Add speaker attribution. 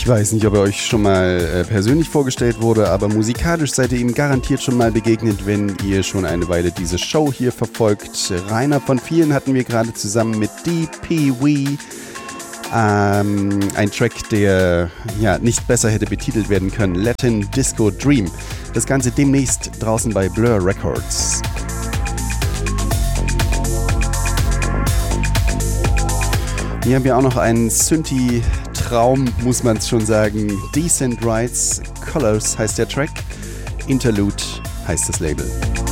Speaker 1: Ich weiß nicht, ob er euch schon mal persönlich vorgestellt wurde, aber musikalisch seid ihr ihm garantiert schon mal begegnet, wenn ihr schon eine Weile diese Show hier verfolgt. Rainer von vielen hatten wir gerade zusammen mit DPW. Ein Track, der ja nicht besser hätte betitelt werden können. Latin Disco Dream. Das Ganze demnächst draußen bei Blur Records. Hier haben wir auch noch einen Synthi-Traum, muss man es schon sagen. Decent Rights, Colors heißt der Track, Interlude heißt das Label.